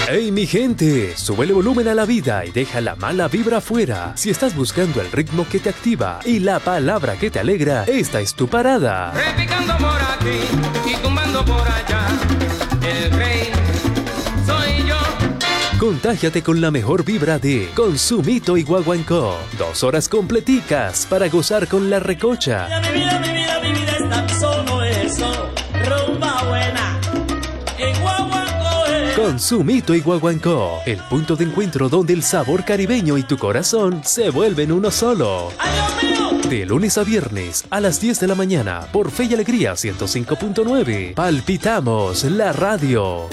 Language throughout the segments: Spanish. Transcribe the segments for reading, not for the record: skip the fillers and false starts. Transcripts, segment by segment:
¡Hey mi gente! Sube el volumen a la vida y deja la mala vibra afuera. Si estás buscando el ritmo que te activa y la palabra que te alegra, esta es tu parada. Repicando por aquí y tumbando por allá, el rey soy yo. Contágiate con la mejor vibra de Consumito y Guaguancó. 2 horas completicas para gozar con la recocha. Mi vida es tan solo eso, rumba buena, en Guaguancó. Consumito y Guaguancó, el punto de encuentro donde el sabor caribeño y tu corazón se vuelven uno solo. ¡Ay, Dios mío! De lunes a viernes a las 10 de la mañana por Fe y Alegría 105.9. Palpitamos la radio.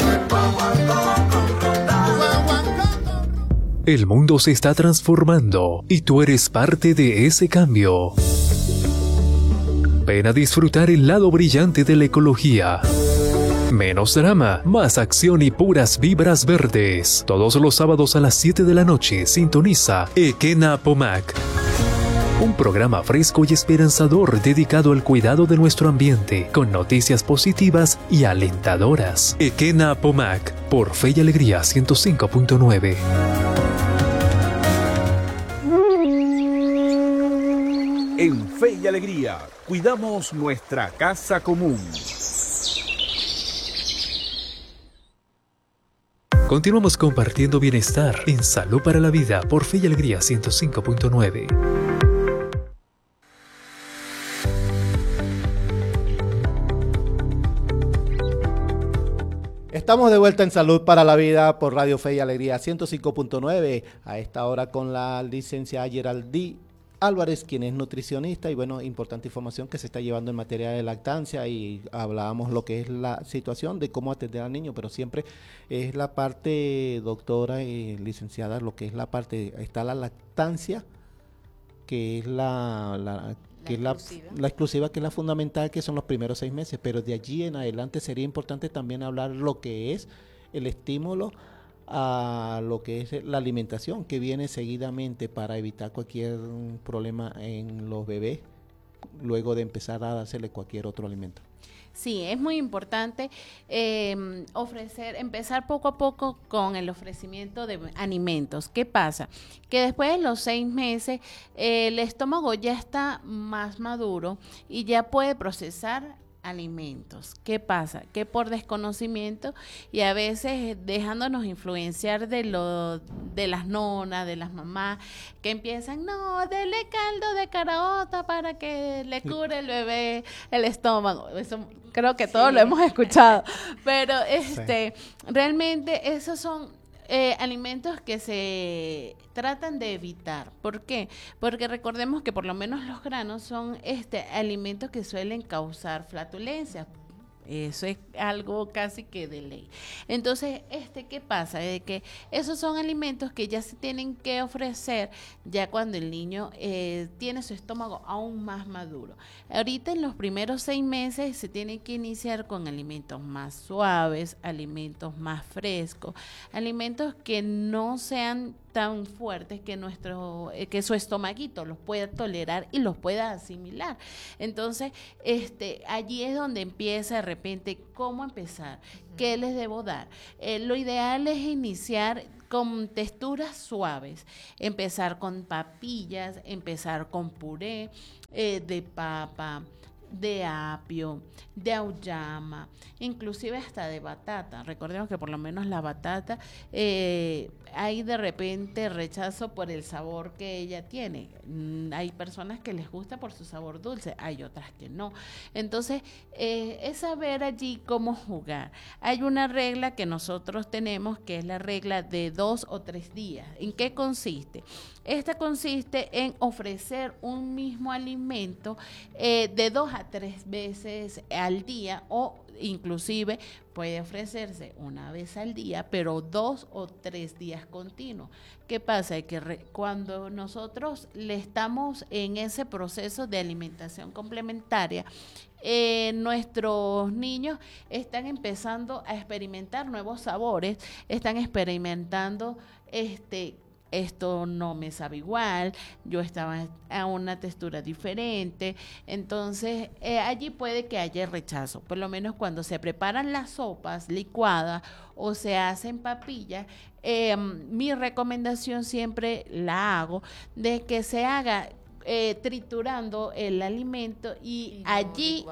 El mundo se está transformando y tú eres parte de ese cambio. Ven a disfrutar el lado brillante de la ecología. Menos drama, más acción y puras vibras verdes. Todos los sábados a las 7 de la noche sintoniza Ekena Pomac. Un programa fresco y esperanzador dedicado al cuidado de nuestro ambiente, con noticias positivas y alentadoras. Ekena Pomac, por Fe y Alegría 105.9. En Fe y Alegría, cuidamos nuestra casa común. Continuamos compartiendo bienestar en Salud para la Vida por Fe y Alegría 105.9. Estamos de vuelta en Salud para la Vida por Radio Fe y Alegría 105.9, a esta hora con la licenciada Geraldine Álvarez, quien es nutricionista, y bueno, importante información que se está llevando en materia de lactancia, y hablábamos lo que es la situación de cómo atender al niño, pero siempre es la parte, doctora y licenciada, lo que es la parte, está la lactancia, que es la exclusiva, que es la fundamental, que son los primeros 6 meses, pero de allí en adelante sería importante también hablar lo que es el estímulo a lo que es la alimentación, que viene seguidamente para evitar cualquier problema en los bebés luego de empezar a dársele cualquier otro alimento. Sí, es muy importante empezar poco a poco con el ofrecimiento de alimentos. ¿Qué pasa? Que después de los 6 meses el estómago ya está más maduro y ya puede procesar alimentos. ¿Qué pasa? Que por desconocimiento y a veces dejándonos influenciar de las nonas, de las mamás, que empiezan, no, dele caldo de caraota para que le cure el bebé el estómago. Eso creo que todos lo hemos escuchado, pero realmente esos son alimentos que se tratan de evitar. ¿Por qué? Porque recordemos que por lo menos los granos son alimentos que suelen causar flatulencia. Eso es algo casi que de ley. Entonces, ¿qué pasa? De que esos son alimentos que ya se tienen que ofrecer ya cuando el niño tiene su estómago aún más maduro. Ahorita en los primeros 6 meses se tiene que iniciar con alimentos más suaves, alimentos más frescos, alimentos que no sean tan fuertes que su estomaguito los pueda tolerar y los pueda asimilar. Entonces, allí es donde empieza de repente cómo empezar, qué les debo dar. Lo ideal es iniciar con texturas suaves, empezar con papillas, empezar con puré de papa, de apio, de auyama, inclusive hasta de batata. Recordemos que por lo menos la batata hay de repente rechazo por el sabor que ella tiene. Hay personas que les gusta por su sabor dulce, hay otras que no. Entonces, es saber allí cómo jugar. Hay una regla que nosotros tenemos, que es la regla de 2 o 3 días. ¿En qué consiste? Esta consiste en ofrecer un mismo alimento de 2 a 3 veces al día, o inclusive puede ofrecerse una vez al día, pero 2 o 3 días continuos. ¿Qué pasa? Que cuando nosotros le estamos en ese proceso de alimentación complementaria, nuestros niños están empezando a experimentar nuevos sabores, están experimentando esto no me sabe igual, yo estaba a una textura diferente, entonces allí puede que haya rechazo, por lo menos cuando se preparan las sopas licuadas o se hacen papillas, mi recomendación siempre la hago de que se haga triturando el alimento y no allí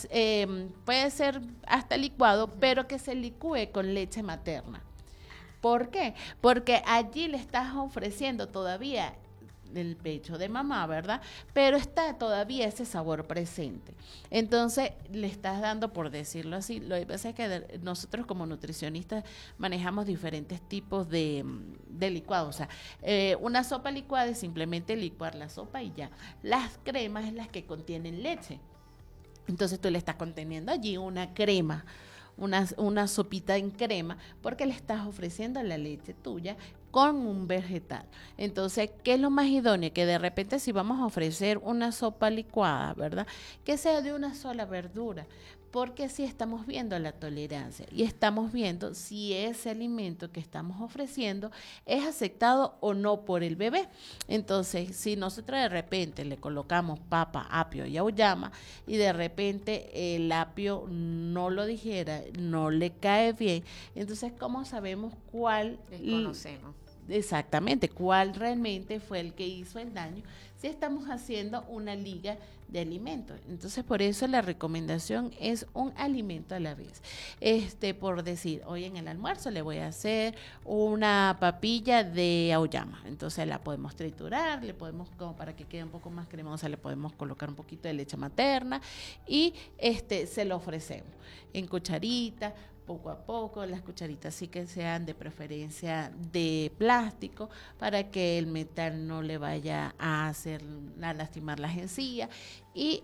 puede ser hasta licuado, pero que se licúe con leche materna. ¿Por qué? Porque allí le estás ofreciendo todavía el pecho de mamá, ¿verdad? Pero está todavía ese sabor presente. Entonces, le estás dando, por decirlo así, lo que pasa es que nosotros como nutricionistas manejamos diferentes tipos de licuado. O sea, una sopa licuada es simplemente licuar la sopa y ya. Las cremas es las que contienen leche. Entonces, tú le estás conteniendo allí una crema, una sopita en crema, porque le estás ofreciendo la leche tuya con un vegetal. Entonces, ¿qué es lo más idóneo? Que de repente si vamos a ofrecer una sopa licuada, ¿verdad? Que sea de una sola verdura, porque así estamos viendo la tolerancia y estamos viendo si ese alimento que estamos ofreciendo es aceptado o no por el bebé. Entonces, si nosotros de repente le colocamos papa, apio y auyama y de repente el apio no lo digiera, no le cae bien, entonces, ¿cómo sabemos cuál? Desconocemos. Exactamente, cuál realmente fue el que hizo el daño, si estamos haciendo una liga de alimentos. Entonces, por eso la recomendación es un alimento a la vez. Por decir, hoy en el almuerzo le voy a hacer una papilla de auyama. Entonces, la podemos triturar, le podemos, como para que quede un poco más cremosa, le podemos colocar un poquito de leche materna y se lo ofrecemos en cucharita, poco a poco. Las cucharitas sí que sean de preferencia de plástico para que el metal no le vaya a lastimar las encías y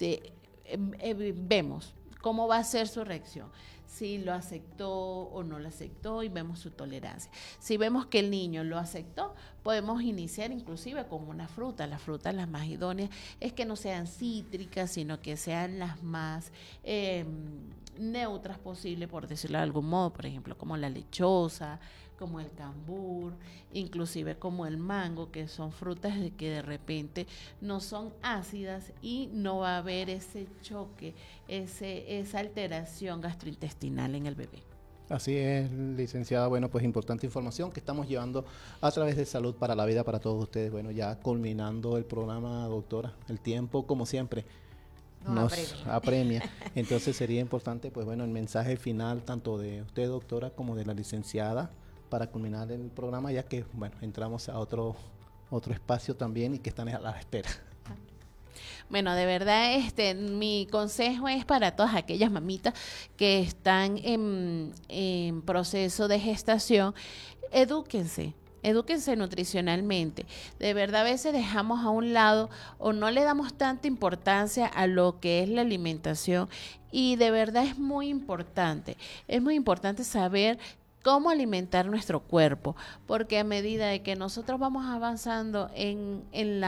vemos cómo va a ser su reacción, si lo aceptó o no lo aceptó y vemos su tolerancia. Si vemos que el niño lo aceptó, podemos iniciar inclusive con una fruta. Las frutas las más idóneas es que no sean cítricas, sino que sean las más neutras posible, por decirlo de algún modo, por ejemplo, como la lechosa, como el cambur, inclusive como el mango, que son frutas que de repente no son ácidas y no va a haber ese choque, esa alteración gastrointestinal en el bebé. Así es, licenciada. Bueno, pues importante información que estamos llevando a través de Salud para la Vida para todos ustedes. Bueno, ya culminando el programa, doctora, el tiempo, como siempre, nos apremia. Entonces sería importante, pues bueno, el mensaje final tanto de usted, doctora, como de la licenciada para culminar el programa, ya que, bueno, entramos a otro espacio también y que están a la espera. Bueno, de verdad, mi consejo es para todas aquellas mamitas que están en proceso de gestación, edúquense nutricionalmente. De verdad, a veces dejamos a un lado o no le damos tanta importancia a lo que es la alimentación y de verdad es muy importante saber cómo alimentar nuestro cuerpo, porque a medida de que nosotros vamos avanzando en el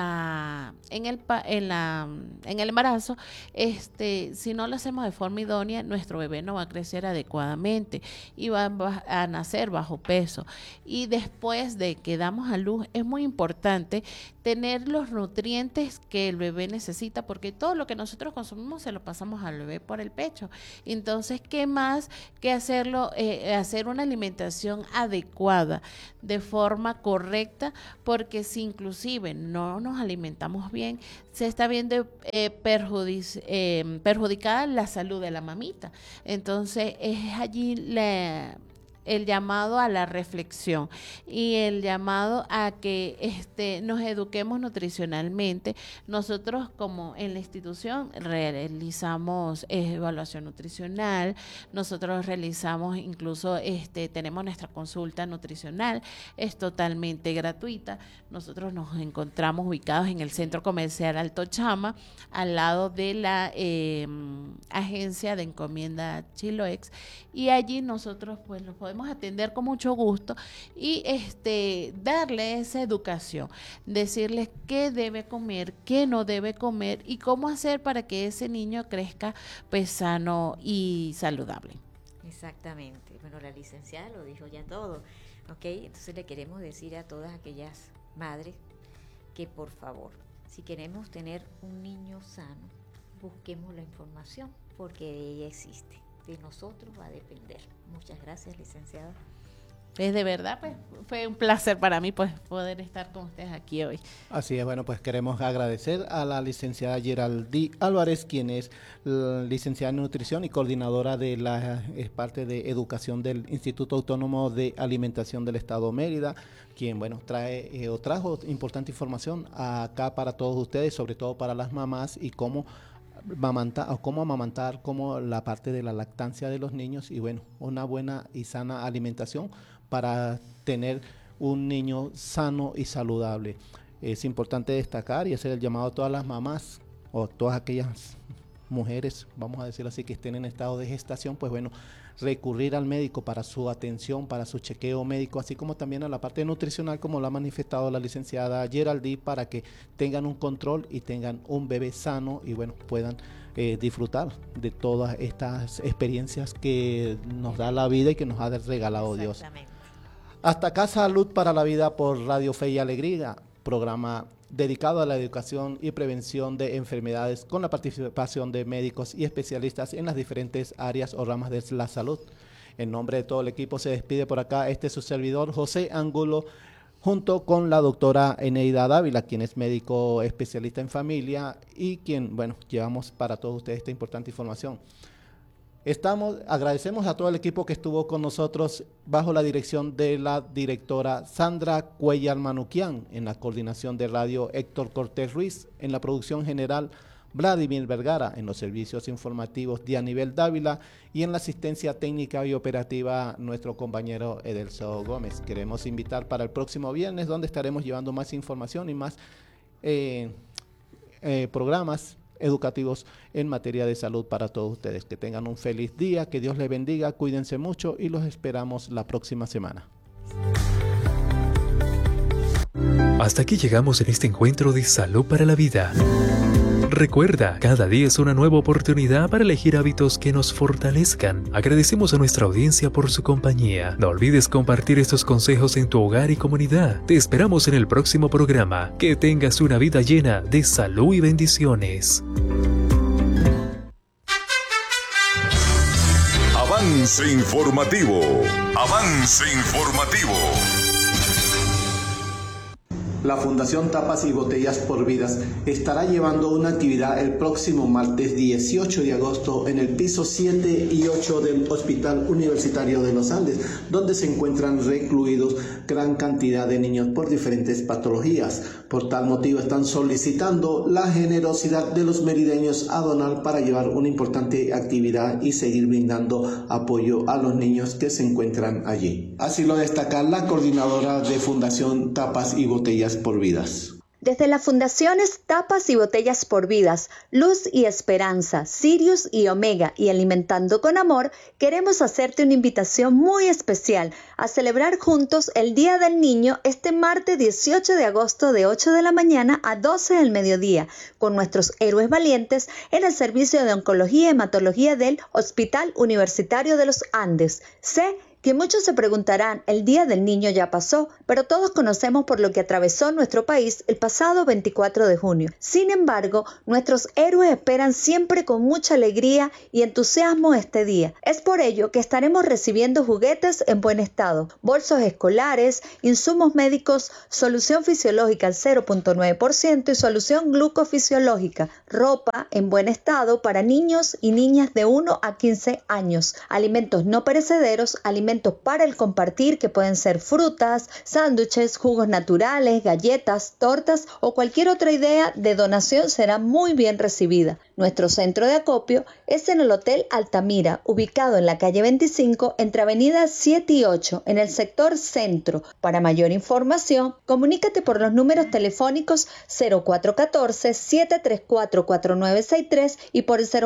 embarazo, si no lo hacemos de forma idónea, nuestro bebé no va a crecer adecuadamente y va a nacer bajo peso. Y después de que damos a luz, es muy importante tener los nutrientes que el bebé necesita, porque todo lo que nosotros consumimos se lo pasamos al bebé por el pecho. Entonces, ¿qué más que hacerlo? Hacer una alimentación adecuada, de forma correcta, porque si inclusive no nos alimentamos bien, se está viendo perjudicada la salud de la mamita. Entonces, es allí el llamado a la reflexión y el llamado a que nos eduquemos nutricionalmente. Nosotros, como en la institución, realizamos evaluación nutricional, nosotros realizamos incluso, tenemos nuestra consulta nutricional, es totalmente gratuita. Nosotros nos encontramos ubicados en el Centro Comercial Alto Chama, al lado de la agencia de encomienda Chiloex, y allí nosotros pues los podemos atender con mucho gusto y darle esa educación, decirles qué debe comer, qué no debe comer y cómo hacer para que ese niño crezca pues sano y saludable. Exactamente. Bueno, la licenciada lo dijo ya todo, ¿ok? Entonces le queremos decir a todas aquellas madres que por favor, si queremos tener un niño sano, busquemos la información porque ella existe. De nosotros va a depender. Muchas gracias, licenciada. Es de verdad, pues fue un placer para mí pues poder estar con ustedes aquí hoy. Así es, bueno, pues queremos agradecer a la licenciada Geraldine Álvarez, quien es licenciada en nutrición y coordinadora de es parte de educación del Instituto Autónomo de Alimentación del Estado Mérida, quien, bueno, trajo importante información acá para todos ustedes, sobre todo para las mamás y cómo amamantar, como la parte de la lactancia de los niños y, bueno, una buena y sana alimentación para tener un niño sano y saludable. Es importante destacar y hacer el llamado a todas las mamás o todas aquellas mujeres, vamos a decir así, que estén en estado de gestación, pues bueno, recurrir al médico para su atención, para su chequeo médico, así como también a la parte nutricional, como lo ha manifestado la licenciada Geraldine, para que tengan un control y tengan un bebé sano y, bueno, puedan disfrutar de todas estas experiencias que nos da la vida y que nos ha regalado Dios. Hasta acá Salud para la Vida por Radio Fe y Alegría, programa dedicado a la educación y prevención de enfermedades con la participación de médicos y especialistas en las diferentes áreas o ramas de la salud. En nombre de todo el equipo se despide por acá su servidor José Angulo, junto con la doctora Eneida Dávila, quien es médico especialista en familia y quien, bueno, llevamos para todos ustedes esta importante información. Agradecemos a todo el equipo que estuvo con nosotros bajo la dirección de la directora Sandra Cuellar Manuquian, en la coordinación de radio Héctor Cortés Ruiz, en la producción general Vladimir Vergara, en los servicios informativos Dianibel Dávila y en la asistencia técnica y operativa nuestro compañero Edelso Gómez. Queremos invitar para el próximo viernes, donde estaremos llevando más información y más programas educativos en materia de salud para todos ustedes. Que tengan un feliz día, que Dios les bendiga, cuídense mucho y los esperamos la próxima semana. Hasta aquí llegamos en este encuentro de Salud para la Vida. Recuerda, cada día es una nueva oportunidad para elegir hábitos que nos fortalezcan. Agradecemos a nuestra audiencia por su compañía. No olvides compartir estos consejos en tu hogar y comunidad. Te esperamos en el próximo programa. Que tengas una vida llena de salud y bendiciones. Avance informativo. Avance informativo. La Fundación Tapas y Botellas por Vidas estará llevando una actividad el próximo martes 18 de agosto en el piso 7 y 8 del Hospital Universitario de los Andes, donde se encuentran recluidos gran cantidad de niños por diferentes patologías. Por tal motivo están solicitando la generosidad de los merideños a donar para llevar una importante actividad y seguir brindando apoyo a los niños que se encuentran allí. Así lo destaca la coordinadora de Fundación Tapas y Botellas por Vidas. Desde las fundaciones Tapas y Botellas por Vidas, Luz y Esperanza, Sirius y Omega y Alimentando con Amor, queremos hacerte una invitación muy especial a celebrar juntos el Día del Niño este martes 18 de agosto de 8 de la mañana a 12 del mediodía, con nuestros héroes valientes en el servicio de oncología y hematología del Hospital Universitario de los Andes. Sé que muchos se preguntarán, el Día del Niño ya pasó, pero todos conocemos por lo que atravesó nuestro país el pasado 24 de junio. Sin embargo, nuestros héroes esperan siempre con mucha alegría y entusiasmo este día. Es por ello que estaremos recibiendo juguetes en buen estado, bolsos escolares, insumos médicos, solución fisiológica al 0.9% y solución glucofisiológica, ropa en buen estado para niños y niñas de 1 a 15 años, alimentos no perecederos, alimentos para el compartir que pueden ser frutas, sándwiches, jugos naturales, galletas, tortas o cualquier otra idea de donación será muy bien recibida. Nuestro centro de acopio es en el Hotel Altamira, ubicado en la calle 25 entre avenida 7 y 8 en el sector centro. Para mayor información, comunícate por los números telefónicos 0414-734-4963 y por el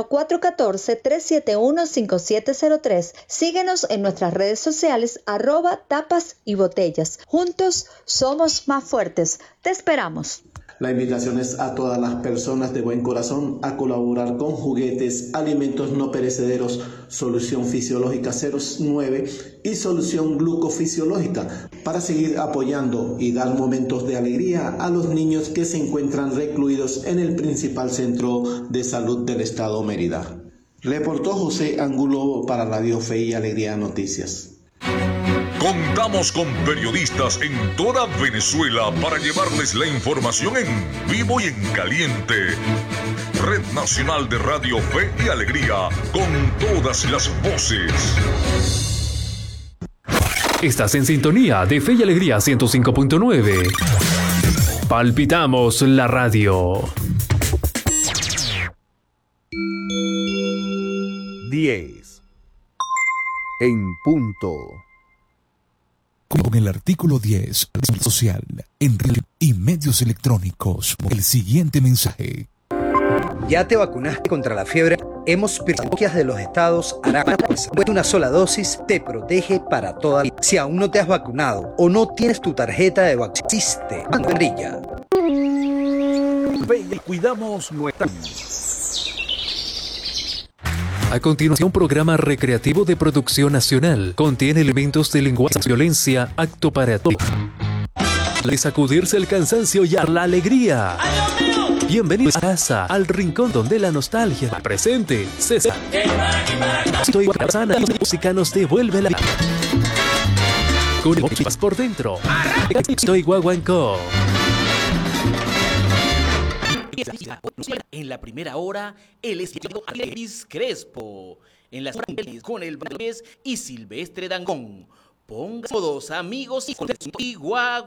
0414-371-5703. Síguenos en nuestras redes sociales @tapas y botellas. Juntos somos más fuertes. Te esperamos. La invitación es a todas las personas de buen corazón a colaborar con juguetes, alimentos no perecederos, solución fisiológica 09 y solución glucofisiológica para seguir apoyando y dar momentos de alegría a los niños que se encuentran recluidos en el principal centro de salud del estado Mérida. Reportó José Angulo para Radio Fe y Alegría Noticias. Contamos con periodistas en toda Venezuela para llevarles la información en vivo y en caliente. Red Nacional de Radio Fe y Alegría, con todas las voces. Estás en sintonía de Fe y Alegría 105.9. Palpitamos la radio. 10 en punto. Con el artículo 10, social, en red y medios electrónicos, el siguiente mensaje. ¿Ya te vacunaste contra la fiebre? Hemos parroquias de los estados Aragua, una sola dosis te protege para toda vida. Si aún no te has vacunado o no tienes tu tarjeta de vacunación, brilla. Cuidamos nuestra... A continuación, un programa recreativo de producción nacional. Contiene elementos de lenguaje, violencia, acto para todo. De sacudirse el cansancio y a la alegría. Bienvenidos a casa, al rincón donde la nostalgia al presente se... Estoy sana y la música nos devuelve la... Con chispas por dentro. Estoy guaguancó. En la primera hora, el escritor Alevis Crespo. En las con el Valdés y Silvestre Dangón. Pongan todos amigos y guaguancó.